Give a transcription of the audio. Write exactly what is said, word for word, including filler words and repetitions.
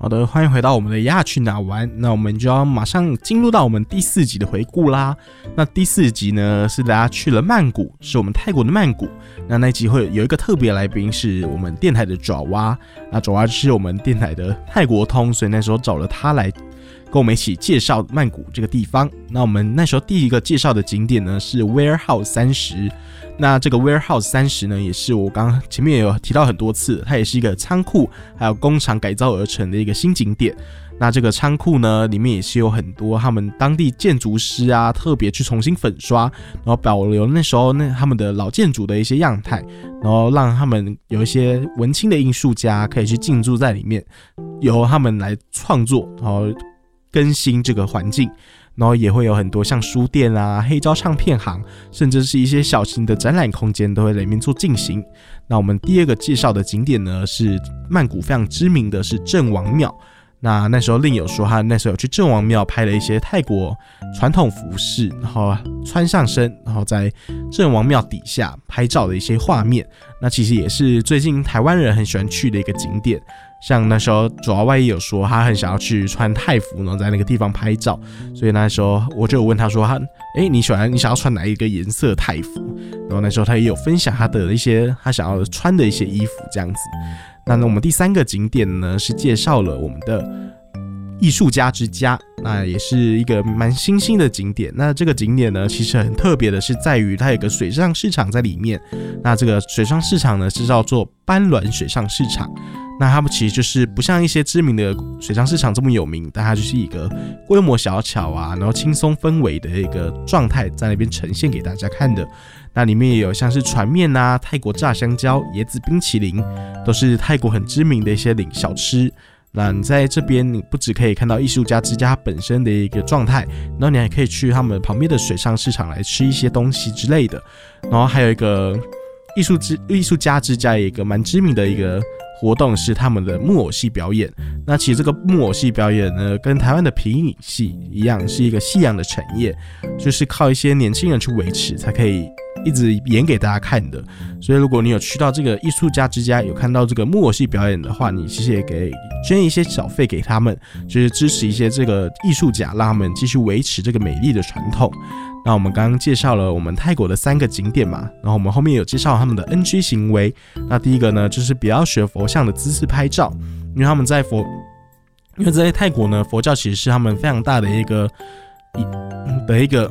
好的，欢迎回到我们的呀去哪玩。那我们就要马上进入到我们第四集的回顾啦。那第四集呢是大家去了曼谷，是我们泰国的曼谷。那那一集会有一个特別來賓是我们电台的爪哇，那爪哇是我们电台的泰国通，所以那时候找了他来跟我们一起介绍曼谷这个地方。那我们那时候第一个介绍的景点呢是 Warehouse 三十。那这个 Warehouse 三十呢，也是我刚刚前面也有提到很多次，它也是一个仓库还有工厂改造而成的一个新景点。那这个仓库呢，里面也是有很多他们当地建筑师啊，特别去重新粉刷，然后保留那时候那他们的老建筑的一些样态，然后让他们有一些文青的艺术家可以去进驻在里面，由他们来创作，然后更新这个环境。然后也会有很多像书店啊、黑胶唱片行，甚至是一些小型的展览空间都会在里面做进行。那我们第二个介绍的景点呢，是曼谷非常知名的是郑王庙。那那时候令有说他那时候有去郑王庙拍了一些泰国传统服饰，然后穿上身，然后在郑王庙底下拍照的一些画面。那其实也是最近台湾人很喜欢去的一个景点。像那时候爪哇也有说他很想要去穿泰服，然后在那个地方拍照，所以那时候我就有问他说他诶你喜欢你想要穿哪一个颜色的泰服，然后那时候他也有分享他的一些他想要穿的一些衣服这样子。那我们第三个景点呢是介绍了我们的艺术家之家，那也是一个蛮新兴的景点。那这个景点呢其实很特别的是在于它有个水上市场在里面。那这个水上市场呢是叫做斑滦水上市场。那他们其实就是不像一些知名的水上市场这么有名，但它就是一个规模小巧啊，然后轻松氛围的一个状态在那边呈现给大家看的。那里面也有像是船面啊、泰国炸香蕉、椰子冰淇淋，都是泰国很知名的一些领小吃。那你在这边，你不只可以看到艺术家之家本身的一个状态，然后你还可以去他们旁边的水上市场来吃一些东西之类的。然后还有一个艺术之艺术家之家，有一个蛮知名的一个活动是他们的木偶戏表演。那其实这个木偶戏表演呢，跟台湾的皮影戏一样，是一个夕阳的产业，就是靠一些年轻人去维持，才可以一直演给大家看的。所以如果你有去到这个艺术家之家，有看到这个木偶戏表演的话，你其实也可以捐一些小费给他们，就是支持一些这个艺术家，让他们继续维持这个美丽的传统。那我们刚刚介绍了我们泰国的三个景点嘛，然后我们后面有介绍他们的 N G 行为。那第一个呢，就是不要学佛像的姿势拍照，因为他们在佛，因为在泰国呢，佛教其实是他们非常大的一个的一个